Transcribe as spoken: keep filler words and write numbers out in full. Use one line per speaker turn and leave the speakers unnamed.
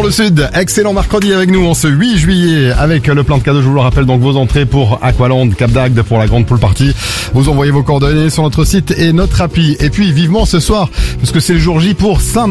dans le sud. Excellent mercredi avec nous en ce huit juillet avec le plein de cadeaux. Je vous le rappelle, donc vos entrées pour Aqualand, Cap d'Agde pour la grande pool party. Vous envoyez vos coordonnées sur notre site et notre appli. Et puis vivement ce soir, parce que c'est le jour J pour Saint